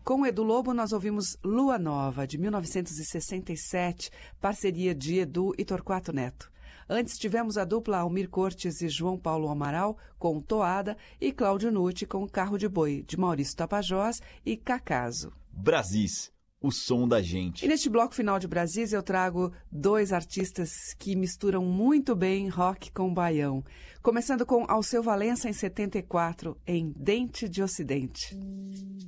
Com o Edu Lobo, nós ouvimos Lua Nova, de 1967, parceria de Edu e Torquato Neto. Antes tivemos a dupla Almir Cortes e João Paulo Amaral com Toada e Cláudio Nucci com Carro de Boi, de Maurício Tapajós e Cacaso. Brasis, o som da gente. E neste bloco final de Brasis eu trago dois artistas que misturam muito bem rock com baião. Começando com Alceu Valença em 74, em Dente de Ocidente.